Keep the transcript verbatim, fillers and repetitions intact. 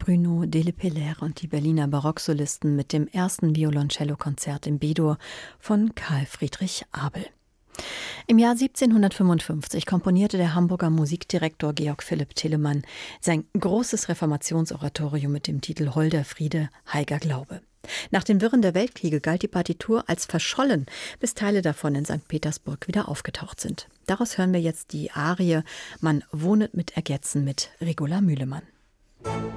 Bruno Delepellaire und die Berliner Barocksolisten mit dem ersten Violoncello-Konzert im B-Dur von Karl Friedrich Abel. Im Jahr siebzehnhundertfünfundfünfzig komponierte der Hamburger Musikdirektor Georg Philipp Telemann sein großes Reformationsoratorium mit dem Titel Holder Friede, heiger Glaube. Nach den Wirren der Weltkriege galt die Partitur als verschollen, bis Teile davon in Sankt Petersburg wieder aufgetaucht sind. Daraus hören wir jetzt die Arie »Man wohnet mit Ergetzen« mit Regula Mühlemann.